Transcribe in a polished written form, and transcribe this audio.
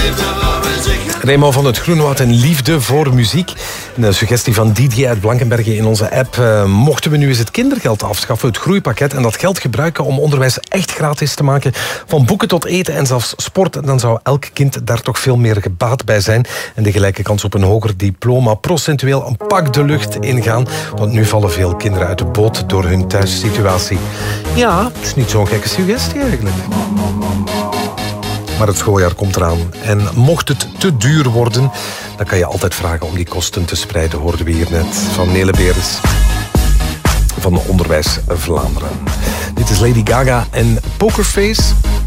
Raymond van het Groenwoud en liefde voor muziek. Een suggestie van Didier uit Blankenberge in onze app. Mochten we nu eens het kindergeld afschaffen, het groeipakket, en dat geld gebruiken om onderwijs echt gratis te maken, van boeken tot eten en zelfs sport, dan zou elk kind daar toch veel meer gebaat bij zijn en de gelijke kans op een hoger diploma procentueel een pak de lucht ingaan. Want nu vallen veel kinderen uit de boot door hun thuissituatie. Ja, het is niet zo'n gekke suggestie eigenlijk. Maar het schooljaar komt eraan. En mocht het te duur worden, dan kan je altijd vragen om die kosten te spreiden, hoorden we hier net van Nele Beres van Onderwijs Vlaanderen. Dit is Lady Gaga en Pokerface.